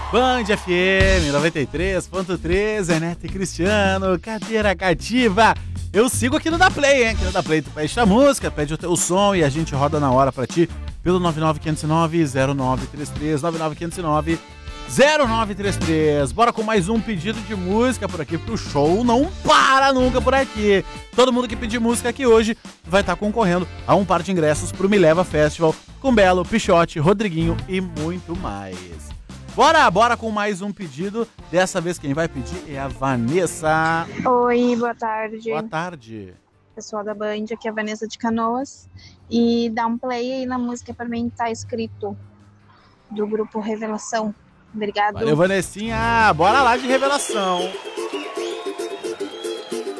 Band FM 93.3, Neto e Cristiano, cadeira cativa. Eu sigo aqui no Da Play, hein? Aqui no Da Play tu pede a música, pede o teu som e a gente roda na hora pra ti pelo 99509-0933, 99509-0933. Bora com mais um pedido de música por aqui, porque o show não para nunca por aqui. Todo mundo que pedir música aqui hoje vai estar concorrendo a um par de ingressos pro Me Leva Festival com Belo, Pichote, Rodriguinho e muito mais. Bora com mais um pedido. Dessa vez quem vai pedir é a Vanessa. Oi, boa tarde. Boa tarde. Pessoal da Band, aqui é a Vanessa de Canoas. E dá um play aí na música pra mim, tá escrito, do grupo Revelação. Obrigado. Valeu, Vanessinha. Bora lá de Revelação.